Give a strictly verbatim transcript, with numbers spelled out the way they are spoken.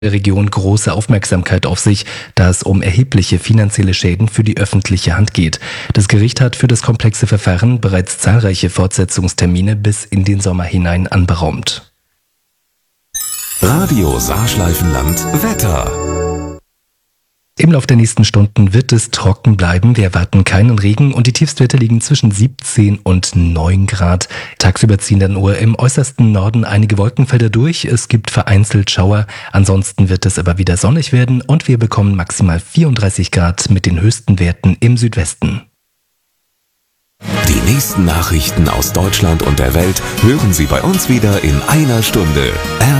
der Region große Aufmerksamkeit auf sich, da es um erhebliche finanzielle Schäden für die öffentliche Hand geht. Das Gericht hat für das komplexe Verfahren bereits zahlreiche Fortsetzungstermine bis in den Sommer hinein anberaumt. Radio Saarschleifenland Wetter. Im Laufe der nächsten Stunden wird es trocken bleiben. Wir erwarten keinen Regen und die Tiefstwerte liegen zwischen siebzehn und neun Grad. Tagsüber ziehen dann nur im äußersten Norden einige Wolkenfelder durch. Es gibt vereinzelt Schauer. Ansonsten wird es aber wieder sonnig werden und wir bekommen maximal vierunddreißig Grad mit den höchsten Werten im Südwesten. Die nächsten Nachrichten aus Deutschland und der Welt hören Sie bei uns wieder in einer Stunde.